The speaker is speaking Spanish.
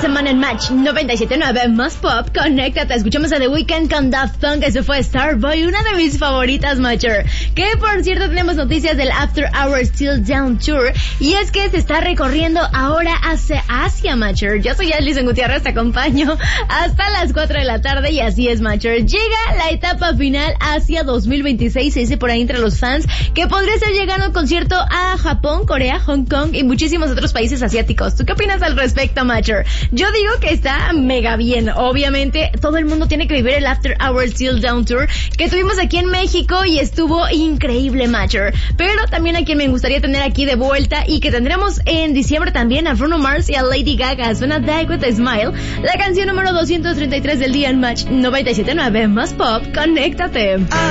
semana en Match 97.9 más Pop. Conéctate, escuchamos a The Weeknd con Daft Punk. Ese fue Starboy, una de mis favoritas, Matcher. Que por cierto tenemos noticias del After Hours Still Down Tour. Y es que se está recorriendo ahora hacia Asia, Matcher. Yo soy Alison Gutiérrez, te acompaño hasta las 4 de la tarde. Y así es, Matcher. Llega la etapa final Asia 2026. Se dice por ahí entre los fans que podría ser llegando un concierto a Japón, Corea, Hong Kong y muchísimos otros países asiáticos. ¿Tú qué opinas al respecto, Matcher? Yo digo que está mega bien. Obviamente, todo el mundo tiene que vivir el After Hours Still Down Tour que tuvimos aquí en México y estuvo increíble, Matcher. Pero también a quien me gustaría tener aquí de vuelta y que tendremos en diciembre también a Bruno Mars y a Lady Gaga. Suena Die With a Smile, la canción número 233 del día en Match 97.9 más Pop. Conéctate.